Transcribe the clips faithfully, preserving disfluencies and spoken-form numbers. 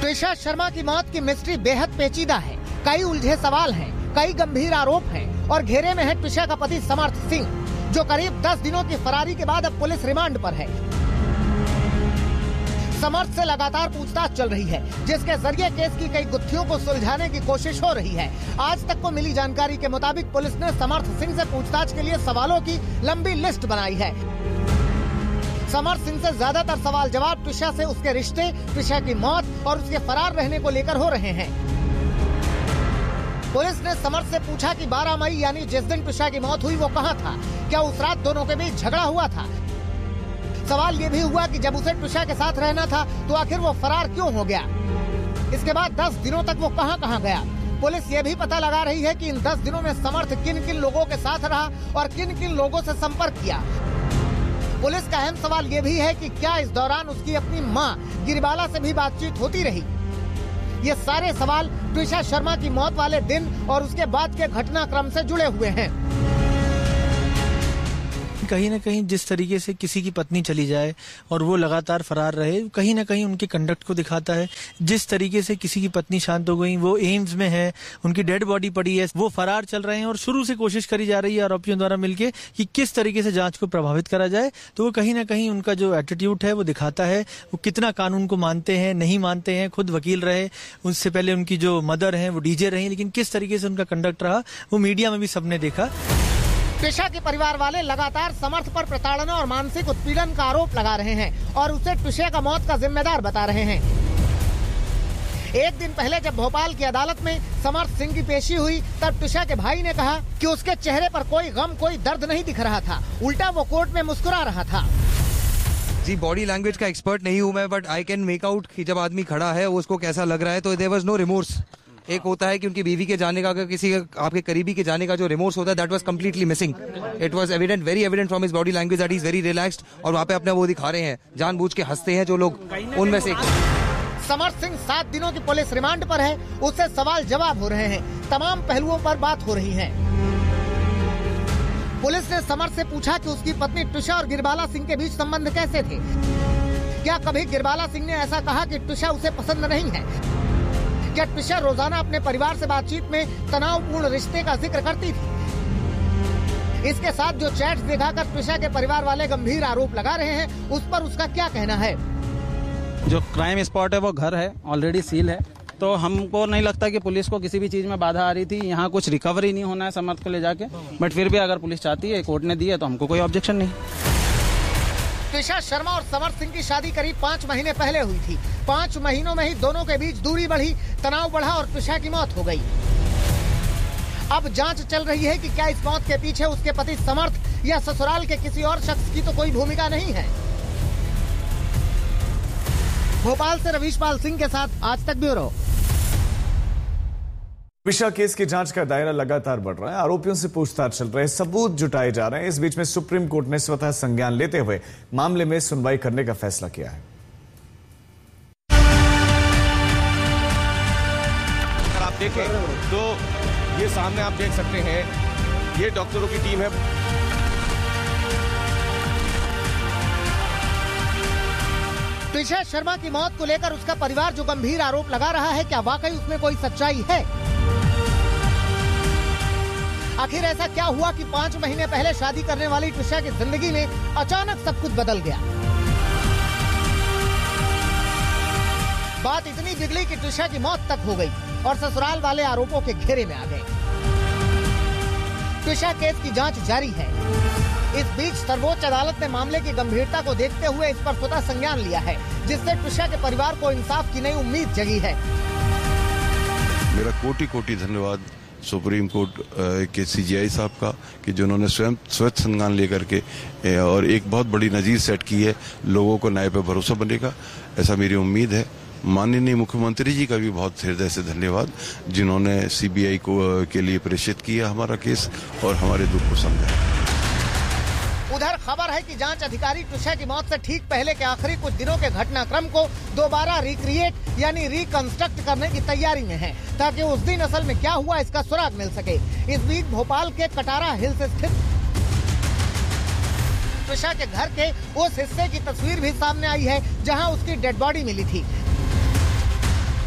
त्रिशा शर्मा की मौत की मिस्ट्री बेहद पेचीदा है। कई उलझे सवाल हैं, कई गंभीर आरोप हैं और घेरे में है त्रिशा का पति समर्थ सिंह, जो करीब दस दिनों की फरारी के बाद अब पुलिस रिमांड पर है। समर्थ से लगातार पूछताछ चल रही है, जिसके जरिए केस की कई गुत्थियों को सुलझाने की कोशिश हो रही है। आज तक को मिली जानकारी के मुताबिक पुलिस ने समर्थ सिंह से पूछताछ के लिए सवालों की लंबी लिस्ट बनाई है। समर्थ सिंह से ज्यादातर सवाल जवाब त्रिशा से उसके रिश्ते, त्रिशा की मौत और उसके फरार रहने को लेकर हो रहे हैं। पुलिस ने समर्थ से पूछा कि बारह मई यानी जिस दिन त्रिशा की मौत हुई वो कहाँ था, क्या उस रात दोनों के बीच झगड़ा हुआ था। सवाल ये भी हुआ कि जब उसे त्रिशा के साथ रहना था तो आखिर वो फरार क्यों हो गया। इसके बाद दस दिनों तक वो कहाँ कहाँ गया। पुलिस ये भी पता लगा रही है कि इन दस दिनों में समर्थ किन किन लोगों के साथ रहा और किन किन लोगों से संपर्क किया। पुलिस का अहम सवाल ये भी है कि क्या इस दौरान उसकी अपनी मां गिरिबाला से भी बातचीत होती रही। ये सारे सवाल त्रिशा शर्मा की मौत वाले दिन और उसके बाद के घटनाक्रम से जुड़े हुए हैं। कहीं ना कहीं जिस तरीके से किसी की पत्नी चली जाए और वो लगातार फरार रहे, कहीं ना कहीं उनके कंडक्ट को दिखाता है। जिस तरीके से किसी की पत्नी शांत हो गई, वो एम्स में है, उनकी डेड बॉडी पड़ी है, वो फरार चल रहे हैं और शुरू से कोशिश करी जा रही है आरोपियों द्वारा मिलके कि किस तरीके से जांच को प्रभावित करा जाए। तो वो कहीं ना कहीं उनका जो एटीट्यूड है वो दिखाता है, वो कितना कानून को मानते हैं, नहीं मानते हैं। खुद वकील रहे, उससे पहले उनकी जो मदर है वो डीजे रही, लेकिन किस तरीके से उनका कंडक्ट रहा वो मीडिया में भी सबने देखा। त्रिशा के परिवार वाले लगातार समर्थ पर प्रताड़ना और मानसिक उत्पीड़न का आरोप लगा रहे हैं और उसे त्रिशा का मौत का जिम्मेदार बता रहे हैं। एक दिन पहले जब भोपाल की अदालत में समर्थ सिंह की पेशी हुई, तब त्रिशा के भाई ने कहा कि उसके चेहरे पर कोई गम, कोई दर्द नहीं दिख रहा था, उल्टा वो कोर्ट में मुस्कुरा रहा था। जी, बॉडी लैंग्वेज का एक्सपर्ट नहीं हूँ मैं, but I can make out कि जब आदमी खड़ा है उसको कैसा लग रहा है, तो देयर वाज नो रिमोर्स। एक होता है कि उनकी बीवी के जाने का, अगर किसी आपके करीबी के जाने का जो रिमोर्स होता है, that was completely missing. It was evident, very evident from his body language that he is very relaxed, और वहाँ पे अपना वो दिखा रहे हैं, जानबूझ के हंसते हैं जो लोग, उनमें से समर्थ सिंह सात दिनों की पुलिस रिमांड पर है, उससे सवाल जवाब हो रहे हैं, तमाम पहलुओं पर बात हो रही है। पुलिस ने समर्थ से पूछा कि उसकी पत्नी त्रिशा और गिरबाला सिंह के बीच संबंध कैसे थे। क्या कभी गिरबाला सिंह ने ऐसा कहा कि त्रिशा उसे पसंद नहीं है। क्या त्रिशा रोजाना अपने परिवार से बातचीत में तनावपूर्ण रिश्ते का जिक्र करती थी। इसके साथ जो चैट्स दिखाकर त्रिशा के परिवार वाले गंभीर आरोप लगा रहे हैं, उस पर उसका क्या कहना है। जो क्राइम स्पॉट है वो घर है, ऑलरेडी सील है, तो हमको नहीं लगता कि पुलिस को किसी भी चीज में बाधा आ रही थी। यहाँ कुछ रिकवरी नहीं होना है समर्थ को ले जाके, बट फिर भी अगर पुलिस चाहती है, कोर्ट ने दी है, तो हमको कोई ऑब्जेक्शन नहीं। त्रिशा शर्मा और समर्थ सिंह की शादी करीब पाँच महीने पहले हुई थी। पाँच महीनों में ही दोनों के बीच दूरी बढ़ी, तनाव बढ़ा और त्रिशा की मौत हो गई। अब जांच चल रही है कि क्या इस मौत के पीछे उसके पति समर्थ या ससुराल के किसी और शख्स की तो कोई भूमिका नहीं है। भोपाल से रवीश पाल सिंह के साथ आज तक ब्यूरो। त्रिशा केस की जांच का दायरा लगातार बढ़ रहा है, आरोपियों से पूछताछ चल रहे हैं, सबूत जुटाए जा रहे हैं। इस बीच में सुप्रीम कोर्ट ने स्वतः संज्ञान लेते हुए मामले में सुनवाई करने का फैसला किया है। अगर आप देखें तो ये सामने आप देख सकते हैं, ये डॉक्टरों की टीम है। त्रिशा शर्मा की मौत को लेकर उसका परिवार जो गंभीर आरोप लगा रहा है, क्या वाकई उसमें कोई सच्चाई है। आखिर ऐसा क्या हुआ कि पाँच महीने पहले शादी करने वाली त्रिशा की जिंदगी में अचानक सब कुछ बदल गया। बात इतनी बिगड़ी कि त्रिशा की मौत तक हो गई और ससुराल वाले आरोपों के घेरे में आ गए। त्रिशा केस की जांच जारी है। इस बीच सर्वोच्च अदालत ने मामले की गंभीरता को देखते हुए इस पर स्वतः संज्ञान लिया है, जिससे त्रिशा के परिवार को इंसाफ की नई उम्मीद जगी है। मेरा कोटि कोटि धन्यवाद सुप्रीम कोर्ट के सीजीआई साहब का, कि जिन्होंने स्वयं स्वच्छ संज्ञान लेकर के और एक बहुत बड़ी नजीर सेट की है। लोगों को न्याय पर भरोसा बनेगा, ऐसा मेरी उम्मीद है। माननीय मुख्यमंत्री जी का भी बहुत हृदय से धन्यवाद, जिन्होंने सीबीआई को के लिए प्रेषित किया हमारा केस और हमारे दुख को समझा। उधर खबर है कि जांच अधिकारी त्रिशा की मौत से ठीक पहले के आखिरी कुछ दिनों के घटनाक्रम को दोबारा रिक्रिएट यानी रिकंस्ट्रक्ट करने की तैयारी में है, ताकि उस दिन असल में क्या हुआ इसका सुराग मिल सके। इस बीच भोपाल के कटारा हिल्स स्थित त्रिशा के घर के उस हिस्से की तस्वीर भी सामने आई है जहां उसकी डेड बॉडी मिली थी।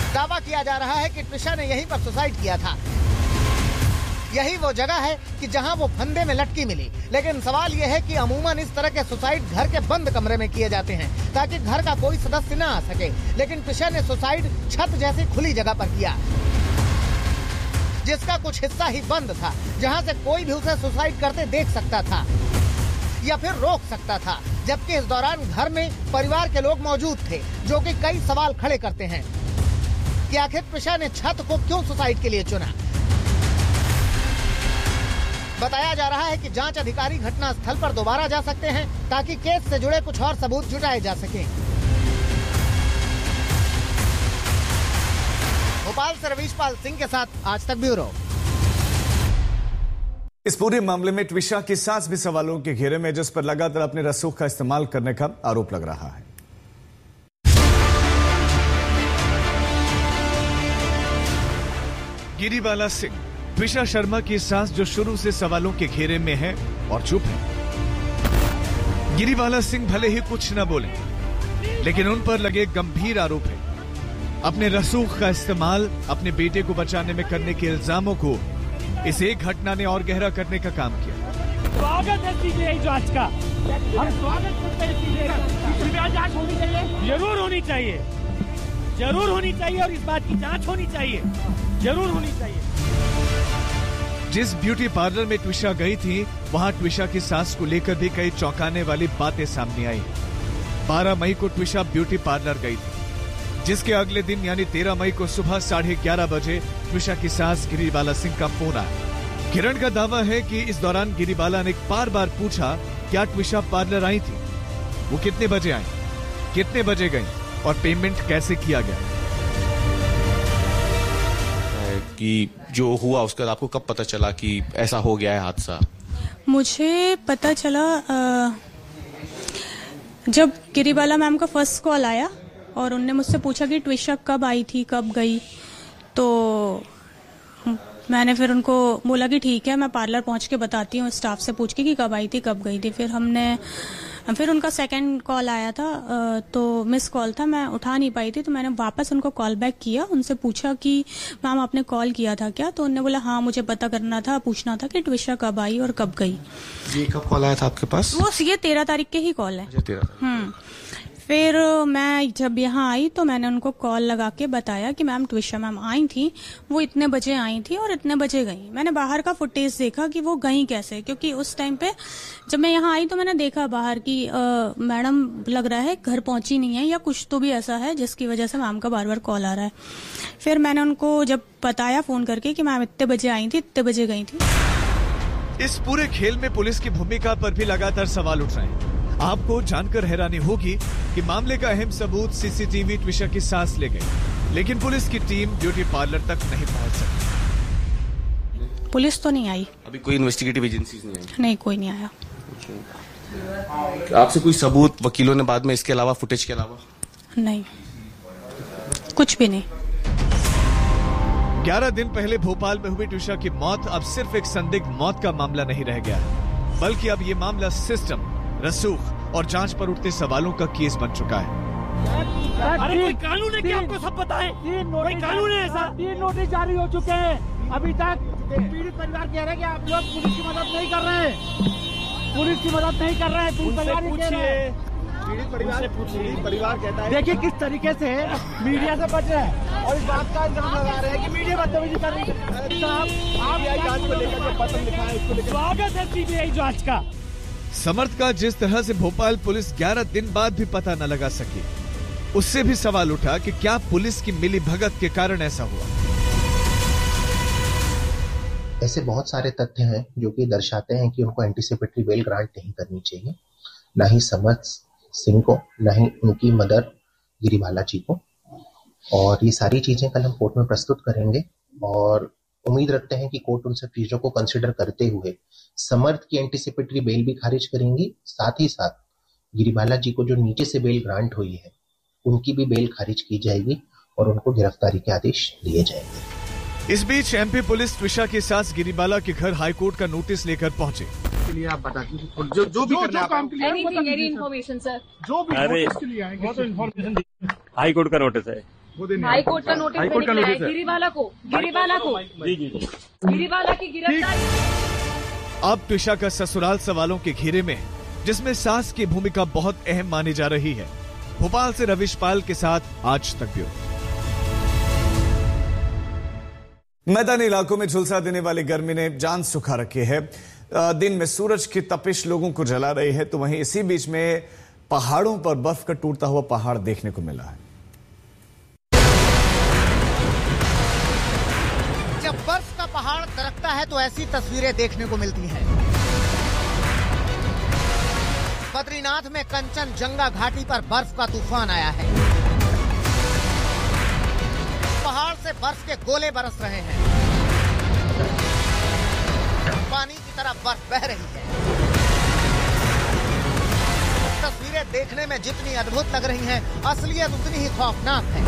दावा किया जा रहा है कि ट्विशा ने यहीं पर सुसाइड किया था। यही वो जगह है कि जहां वो फंदे में लटकी मिली। लेकिन सवाल ये है कि अमूमन इस तरह के सुसाइड घर के बंद कमरे में किए जाते हैं ताकि घर का कोई सदस्य न आ सके, लेकिन ट्विशा ने सुसाइड छत जैसी खुली जगह पर किया, जिसका कुछ हिस्सा ही बंद था, जहां से कोई भी उसे सुसाइड करते देख सकता था या फिर रोक सकता था। जबकि इस दौरान घर में परिवार के लोग मौजूद थे, जो कि कई सवाल खड़े करते हैं कि आखिर ट्विशा ने छत को क्यों सुसाइड के लिए चुना। बताया जा रहा है कि जांच अधिकारी घटना स्थल पर दोबारा जा सकते हैं ताकि केस से जुड़े कुछ और सबूत जुटाए जा सकें। भोपाल से रवीश पाल सिंह के साथ आज तक ब्यूरो। इस पूरे मामले में ट्विशा की सास भी सवालों के घेरे में, जिस पर लगातार अपने रसूख का इस्तेमाल करने का आरोप लग रहा है। गिरिबाला सिंह, ट्विशा शर्मा की सास, जो शुरू से सवालों के घेरे में है और चुप है। गिरिबाला सिंह भले ही कुछ न बोले, लेकिन उन पर लगे गंभीर आरोप है। अपने रसूख का इस्तेमाल अपने बेटे को बचाने में करने के इल्जामों को इस एक घटना ने और गहरा करने का काम किया। स्वागत है सीबीआई जांच का, हम स्वागत करते हैं सीबीआई जांच होनी चाहिए, जरूर होनी चाहिए, जरूर होनी चाहिए और इस बात की जांच होनी चाहिए, जरूर होनी चाहिए। जिस ब्यूटी पार्लर में ट्विशा गई थी, वहां ट्विशा की सास को लेकर भी कई चौंकाने वाली बातें सामने आई। बारह मई को ट्विशा ब्यूटी पार्लर गई थी, जिसके अगले दिन यानी तेरह मई को सुबह साढ़े ग्यारह बजे ट्विशा की सास गिरिबाला सिंह का फोन आया। किरण का दावा है कि इस दौरान गिरिबाला ने बार बार पूछा क्या ट्विशा पार्लर आई थी, वो कितने बजे आई, कितने बजे गई और पेमेंट कैसे किया गया। कि जो हुआ उसका आपको कब पता चला कि ऐसा हो गया है हादसा? मुझे पता चला आ, जब गिरिबाला मैम का फर्स्ट कॉल आया और उनने मुझसे पूछा कि ट्विशा कब आई थी, कब गई, तो मैंने फिर उनको बोला कि ठीक है, मैं पार्लर पहुंच के बताती हूँ स्टाफ से पूछ के कि कब आई थी, कब गई थी। फिर हमने फिर उनका सेकंड कॉल आया था, तो मिस कॉल था, मैं उठा नहीं पाई थी, तो मैंने वापस उनको कॉल बैक किया, उनसे पूछा कि मैम आपने कॉल किया था क्या, तो उन्होंने बोला हाँ मुझे पता करना था, पूछना था कि ट्विशा कब आई और कब गई। ये कब कॉल आया था आपके पास? वो ये तेरह तारीख के ही कॉल है। हम्म फिर मैं जब यहाँ आई तो मैंने उनको कॉल लगा के बताया कि मैम ट्विशा मैम आई थी, वो इतने बजे आई थी और इतने बजे गई। मैंने बाहर का फुटेज देखा कि वो गई कैसे, क्योंकि उस टाइम पे जब मैं यहाँ आई तो मैंने देखा बाहर की मैडम लग रहा है घर पहुंची नहीं है या कुछ तो भी ऐसा है जिसकी वजह से मैम का बार बार कॉल आ रहा है। फिर मैंने उनको जब बताया फोन करके कि मैम इतने बजे आई थी, इतने बजे गई थी। इस पूरे खेल में पुलिस की भूमिका पर भी लगातार सवाल उठ रहे हैं। आपको जानकर हैरानी होगी कि मामले का अहम सबूत सीसीटीवी ट्विशा की सांस ले गई, लेकिन पुलिस की टीम ब्यूटी पार्लर तक नहीं पहुंच सकी। पुलिस तो नहीं आई अभी, कोई इन्वेस्टिगेटिव एजेंसीज नहीं आई? नहीं, कोई नहीं आया। आपसे कोई सबूत वकीलों ने बाद में इसके अलावा, फुटेज के अलावा? नहीं, कुछ भी नहीं। ग्यारह दिन पहले भोपाल में हुई ट्विशा की मौत अब सिर्फ एक संदिग्ध मौत का मामला नहीं रह गया, बल्कि अब ये मामला सिस्टम, रसूख और जांच पर उठते सवालों का केस बन चुका है। अरे कोई कानून है कि आपको सब पता है? कोई कानून है ऐसा? तीन नोटिस जारी हो चुके हैं, अभी तक पीड़ित परिवार कह रहे हैं कि आप लोग पुलिस की मदद नहीं कर रहे हैं, पुलिस की मदद नहीं कर रहे हैं, पीड़ित परिवार नहीं कह रहे हैं। पीड़ित परिवार से पूछिए, परिवार कहता है देखिए किस तरीके से मीडिया से बच रहे हैं और इस बात का इल्जाम लगा रहे हैं कि मीडिया बदतमीजी कर रही है। आप जांच को लेकर जो पत्र लिखा है इसको लेकर स्वागत है सीबीआई जांच का। समर्थ का जिस तरह से भोपाल पुलिस ग्यारह दिन बाद भी पता न लगा सकी, उससे भी सवाल उठा कि क्या पुलिस की मिलीभगत के कारण ऐसा हुआ। ऐसे बहुत सारे तथ्य हैं जो कि दर्शाते हैं कि उनको एंटीसिपेटरी बेल ग्रांट नहीं करनी चाहिए, ना ही समर्थ सिंह को, ना ही उनकी मदर गिरिबाला जी को। और ये सारी चीजें कल हम कोर्ट में प्रस्तुत करेंगे और उम्मीद रखते हैं कि कोर्ट उन सब चीजों को कंसिडर करते हुए समर्थ की एंटीसिपेटरी बेल भी खारिज करेंगी, साथ ही साथ गिरिबाला जी को जो नीचे से बेल ग्रांट हुई है उनकी भी बेल खारिज की जाएगी और उनको गिरफ्तारी के आदेश दिए जाएंगे। इस बीच एमपी पुलिस ट्विशा के साथ गिरिबाला के घर हाईकोर्ट का नोटिस लेकर पहुंचे। आप बता दीजिए जो जो भी करना है, इन्फॉर्मेशन सर, जो भी नोटिस के लिए आएंगे वो तो इन्फॉर्मेशन। हाईकोर्ट का नोटिस है। हाई कोर्ट का नोटिस देने के लिए गिरिवाला को गिरिवाला को गिरिवाला की गिरफ्तारी। अब ट्विशा का ससुराल सवालों के घेरे में, जिसमें सास की भूमिका बहुत अहम मानी जा रही है। भोपाल से रविश पाल के साथ आज तक ब्यूरो। मैदानी इलाकों में झुलसा देने वाली गर्मी ने जान सुखा रखी है। दिन में सूरज की तपिश लोगों को जला रही है, तो वहीं इसी बीच में पहाड़ों पर बर्फ का टूटता हुआ पहाड़ देखने को मिला है। जब बर्फ का पहाड़ दरकता है तो ऐसी तस्वीरें देखने को मिलती हैं। बद्रीनाथ में कंचनजंगा घाटी पर बर्फ का तूफान आया है। पहाड़ से बर्फ के गोले बरस रहे हैं। पानी की तरह बर्फ बह रही है। तस्वीरें देखने में जितनी अद्भुत लग रही हैं, असलियत उतनी ही खौफनाक है।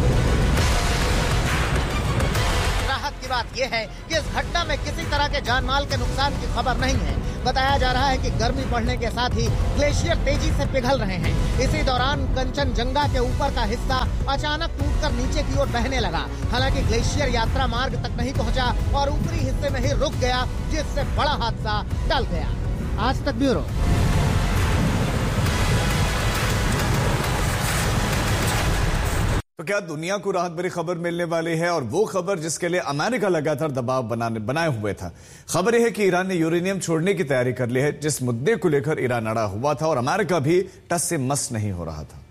राहत की बात यह है कि इस घटना में किसी तरह के जानमाल के नुकसान की खबर नहीं है। बताया जा रहा है कि गर्मी बढ़ने के साथ ही ग्लेशियर तेजी से पिघल रहे हैं। इसी दौरान कंचनजंगा के ऊपर का हिस्सा अचानक टूटकर नीचे की ओर बहने लगा। हालांकि ग्लेशियर यात्रा मार्ग तक नहीं पहुंचा और ऊपरी हिस्से में ही रुक गया, जिससे बड़ा हादसा टल गया। आज तक ब्यूरो। तो क्या दुनिया को राहत भरी खबर मिलने वाली है, और वो खबर जिसके लिए अमेरिका लगातार दबाव बनाने बनाए हुए था। खबर यह है कि ईरान ने यूरेनियम छोड़ने की तैयारी कर ली है, जिस मुद्दे को लेकर ईरान अड़ा हुआ था और अमेरिका भी टस से मस नहीं हो रहा था।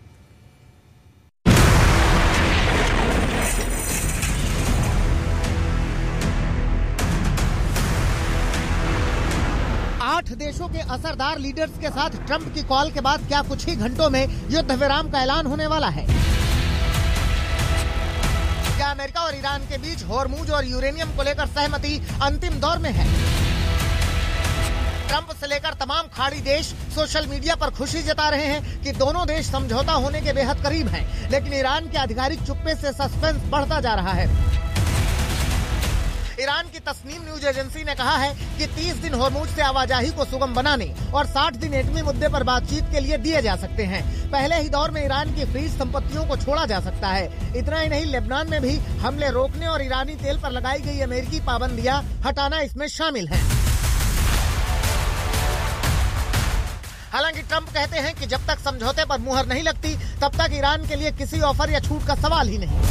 आठ देशों के असरदार लीडर्स के साथ ट्रंप की कॉल के बाद क्या कुछ ही घंटों में युद्ध विराम का ऐलान होने वाला है? क्या अमेरिका और ईरान के बीच होर्मुज और यूरेनियम को लेकर सहमति अंतिम दौर में है? ट्रंप से लेकर तमाम खाड़ी देश सोशल मीडिया पर खुशी जता रहे हैं कि दोनों देश समझौता होने के बेहद करीब हैं, लेकिन ईरान के आधिकारिक चुप्पे से सस्पेंस बढ़ता जा रहा है। ईरान की तस्नीम न्यूज एजेंसी ने कहा है कि तीस दिन होर्मुज से आवाजाही को सुगम बनाने और साठ दिन एटमी मुद्दे पर बातचीत के लिए दिए जा सकते हैं। पहले ही दौर में ईरान की फ्रीज संपत्तियों को छोड़ा जा सकता है। इतना ही नहीं, लेबनान में भी हमले रोकने और ईरानी तेल पर लगाई गई अमेरिकी पाबंदियां हटाना इसमें शामिल है। हालांकि ट्रंप कहते हैं कि जब तक समझौते पर मुहर नहीं लगती, तब तक ईरान के लिए किसी ऑफर या छूट का सवाल ही नहीं।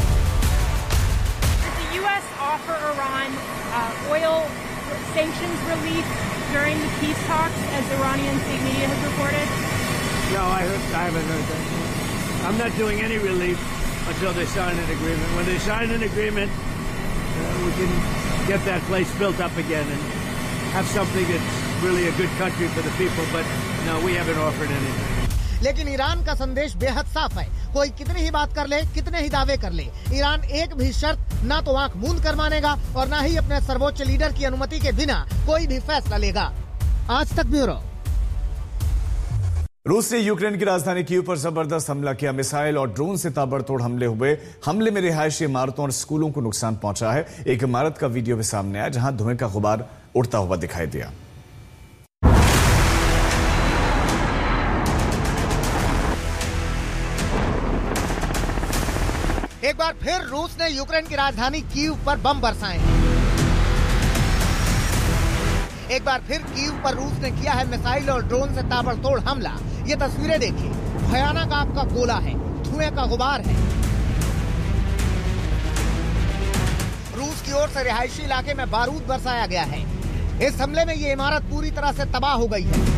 U S offer Iran uh, oil sanctions relief during the peace talks, as Iranian state media has reported? No, I, heard, I haven't heard that. I'm not doing any relief until they sign an agreement. When they sign an agreement, uh, we can get that place built up again and have something that's really a good country for the people. But no, we haven't offered anything. लेकिन Iran का संदेश बेहद साफ है। कोई कितनी ही बात कर ले, कितने ही दावे कर ले, ईरान एक भी शर्त ना तो आंख मूंद कर मानेगा और ना ही अपने सर्वोच्च लीडर की अनुमति के बिना कोई भी फैसला लेगा। आज तक ब्यूरो। रूस ने यूक्रेन की राजधानी कीव पर जबरदस्त हमला किया। मिसाइल और ड्रोन से ताबड़तोड़ हमले हुए। हमले में रिहायशी इमारतों और स्कूलों को नुकसान पहुंचा है। एक इमारत का वीडियो भी सामने आया, जहां धुएं का गुबार उड़ता हुआ दिखाई दिया। एक बार फिर रूस ने यूक्रेन की राजधानी कीव पर बम बरसाए। एक बार फिर कीव पर रूस ने किया है मिसाइल और ड्रोन से ताबड़तोड़ हमला। ये तस्वीरें देखिए, भयानक आग का गोला है, धुएं का गुबार है। रूस की ओर से रिहायशी इलाके में बारूद बरसाया गया है। इस हमले में ये इमारत पूरी तरह से तबाह हो गई है।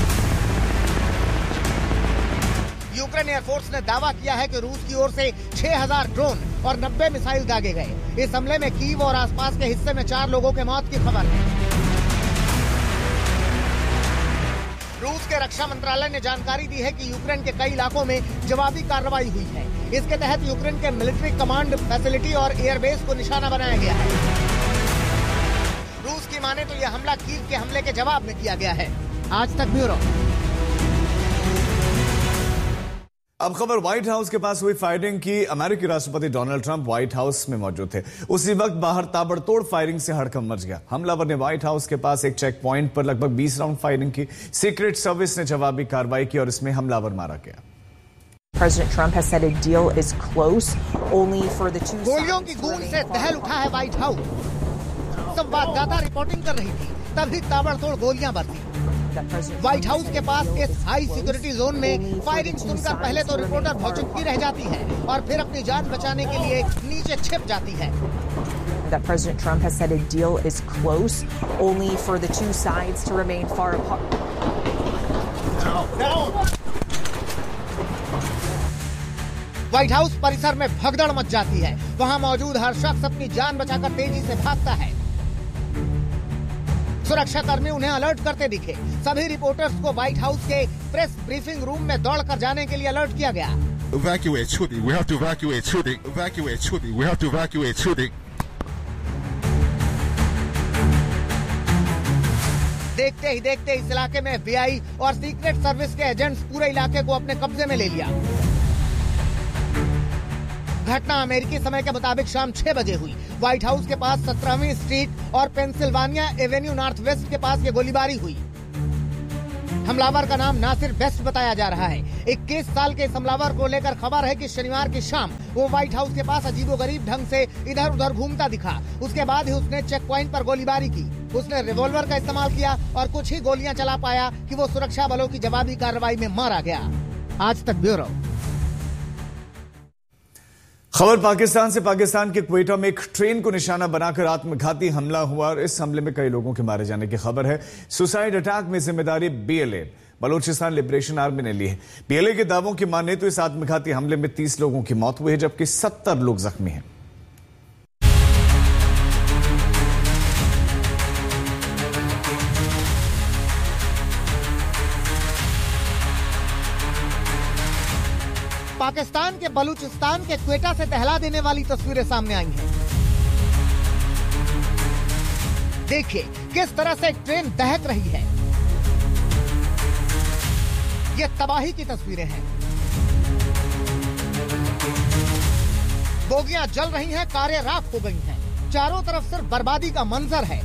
यूक्रेन एयरफोर्स ने दावा किया है कि रूस की ओर से छह हज़ार ड्रोन और नब्बे मिसाइल दागे गए। इस हमले में कीव और आसपास के हिस्से में चार लोगों के मौत की खबर है। रूस के रक्षा मंत्रालय ने जानकारी दी है कि यूक्रेन के कई इलाकों में जवाबी कार्रवाई हुई है। इसके तहत यूक्रेन के मिलिट्री कमांड फैसिलिटी और एयरबेस को निशाना बनाया गया है। रूस की माने तो यह हमला कीव के हमले के जवाब में किया गया है। आज तक ब्यूरो। अब खबर व्हाइट हाउस के पास हुई फायरिंग की। अमेरिकी राष्ट्रपति डोनाल्ड ट्रंप व्हाइट हाउस में मौजूद थे। उसी वक्त बाहर ताबड़तोड़ फायरिंग से हड़कंप मच गया। हमलावर ने व्हाइट हाउस के पास एक चेक पॉइंट पर लगभग बीस राउंड फायरिंग की। सीक्रेट सर्विस ने जवाबी कार्रवाई की और इसमें हमलावर मारा गया। President Trump has said a deal is close, only for the two. गोलियों की गूंज से दहल उठा है व्हाइट हाउस। संवाददाता रिपोर्टिंग कर रही थी, तभी ताबड़तोड़ गोलियां बरसी। व्हाइट हाउस के पास इस हाई सिक्योरिटी जोन में फायरिंग सुनकर पहले तो रिपोर्टर भौचक्की रह जाती है और फिर अपनी जान बचाने के लिए नीचे छिप जाती है। That President Trump has said a deal is close, only for the two sides to remain far apart. White house परिसर में भगदड़ मच जाती है। वहां मौजूद हर शख्स अपनी जान बचाकर तेजी से भागता है। सुरक्षा कर्मी उन्हें अलर्ट करते दिखे। सभी रिपोर्टर्स को व्हाइट हाउस के प्रेस ब्रीफिंग रूम में दौड़कर जाने के लिए अलर्ट किया गया। Evacuate shooting. We have to evacuate shooting. Evacuate shooting. We have to evacuate shooting. देखते ही देखते इस इलाके में एफबीआई और सीक्रेट सर्विस के एजेंट्स पूरे इलाके को अपने कब्जे में ले लिया। घटना अमेरिकी समय के मुताबिक शाम छह बजे हुई। व्हाइट हाउस के पास सत्रहवीं स्ट्रीट और पेंसिल्वानिया एवेन्यू नॉर्थ वेस्ट के पास ये गोलीबारी हुई। हमलावर का नाम नासिर बेस्ट बताया जा रहा है। इक्कीस साल के इस हमलावर को लेकर खबर है कि शनिवार की शाम वो व्हाइट हाउस के पास अजीबोगरीब ढंग से इधर उधर घूमता दिखा। उसके बाद ही उसने चेक पॉइंट पर गोलीबारी की। उसने रिवॉल्वर का इस्तेमाल किया और कुछ ही गोलियां चला पाया कि वो सुरक्षा बलों की जवाबी कार्रवाई में मारा गया। आज तक ब्यूरो। खबर पाकिस्तान से। पाकिस्तान के क्वेटा में एक ट्रेन को निशाना बनाकर आत्मघाती हमला हुआ और इस हमले में कई लोगों के मारे जाने की खबर है। सुसाइड अटैक में जिम्मेदारी बीएलए बलूचिस्तान लिबरेशन आर्मी ने ली है। बीएलए के दावों की माने तो इस आत्मघाती हमले में तीस लोगों की मौत हुई है जबकि सत्तर लोग जख्मी हैं। पाकिस्तान के बलूचिस्तान के क्वेटा से दहला देने वाली तस्वीरें सामने आई हैं। देखिए किस तरह से एक ट्रेन दहक रही है। ये तबाही की तस्वीरें हैं। बोगियां जल रही हैं, कारें राख हो गई हैं। चारों तरफ सिर्फ बर्बादी का मंजर है।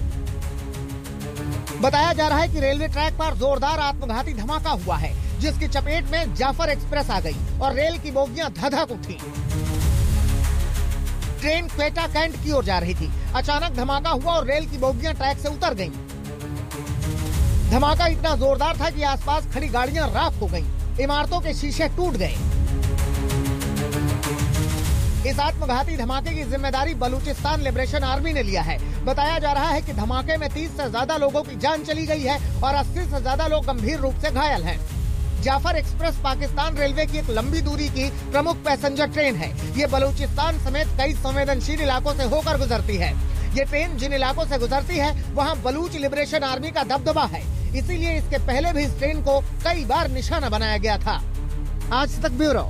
बताया जा रहा है कि रेलवे ट्रैक पर जोरदार आत्मघाती धमाका हुआ है जिसकी चपेट में जाफर एक्सप्रेस आ गई और रेल की बोगियां धधक उठी। ट्रेन क्वेटा कैंट की ओर जा रही थी। अचानक धमाका हुआ और रेल की बोगियां ट्रैक से उतर गईं। धमाका इतना जोरदार था कि आसपास खड़ी गाड़ियां राख हो गईं। इमारतों के शीशे टूट गए। इस आत्मघाती धमाके की जिम्मेदारी बलूचिस्तान लिबरेशन आर्मी ने लिया है। बताया जा रहा है कि धमाके में तीस से ज्यादा लोगों की जान चली गई है और अस्सी से ज्यादा लोग गंभीर रूप से घायल हैं। जाफर एक्सप्रेस पाकिस्तान रेलवे की एक लंबी दूरी की प्रमुख पैसेंजर ट्रेन है। ये बलूचिस्तान समेत कई संवेदनशील इलाकों से होकर गुजरती है। ये ट्रेन जिन इलाकों से गुजरती है वहाँ बलूच लिबरेशन आर्मी का दबदबा है, इसीलिए इसके पहले भी इस ट्रेन को कई बार निशाना बनाया गया था। आज तक ब्यूरो।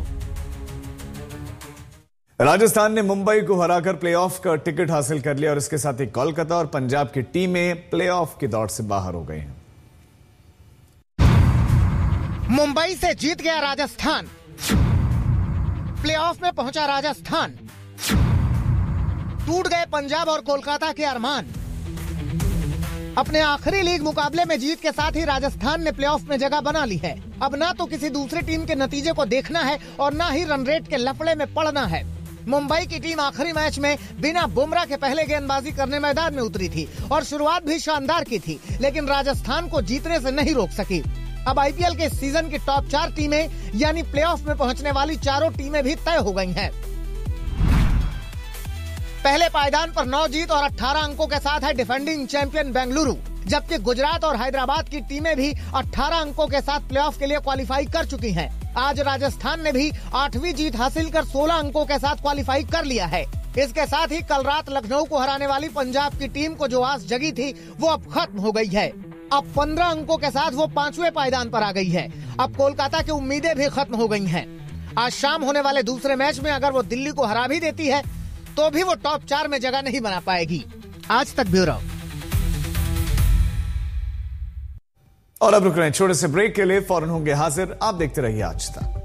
राजस्थान ने मुंबई को हराकर प्लेऑफ का टिकट हासिल कर लिया और इसके साथ ही कोलकाता और पंजाब की टीमें प्लेऑफ की दौड़ से बाहर हो गई हैं। मुंबई से जीत गया राजस्थान। प्लेऑफ में पहुंचा राजस्थान। टूट गए पंजाब और कोलकाता के अरमान। अपने आखिरी लीग मुकाबले में जीत के साथ ही राजस्थान ने प्लेऑफ में जगह बना ली है। अब ना तो किसी दूसरी टीम के नतीजे को देखना है और ना ही रन रेट के लफड़े में पड़ना है। मुंबई की टीम आखिरी मैच में बिना बुमराह के पहले गेंदबाजी करने मैदान में उतरी थी और शुरुआत भी शानदार की थी, लेकिन राजस्थान को जीतने से नहीं रोक सकी। अब आईपीएल के सीजन की टॉप चार टीमें यानी प्लेऑफ में पहुंचने वाली चारों टीमें भी तय हो गई हैं। पहले पायदान पर नौ जीत और अठारह अंकों के साथ है डिफेंडिंग चैंपियन बेंगलुरु, जबकि गुजरात और हैदराबाद की टीमें भी अठारह अंकों के साथ प्लेऑफ के लिए क्वालिफाई कर चुकी हैं। आज राजस्थान ने भी आठवीं जीत हासिल कर सोलह अंकों के साथ क्वालिफाई कर लिया है। इसके साथ ही कल रात लखनऊ को हराने वाली पंजाब की टीम को जो आस जगी थी वो अब खत्म हो गई है। अब पंद्रह अंकों के साथ वो पांचवें पायदान पर आ गई है। अब कोलकाता की उम्मीदें भी खत्म हो गई हैं। आज शाम होने वाले दूसरे मैच में अगर वो दिल्ली को हरा भी देती है तो भी वो टॉप चार में जगह नहीं बना पाएगी। आज तक ब्यूरो। और अब रुक रहे हैं छोटे से ब्रेक के लिए, फौरन होंगे हाजिर। आप देखते रहिए आज तक।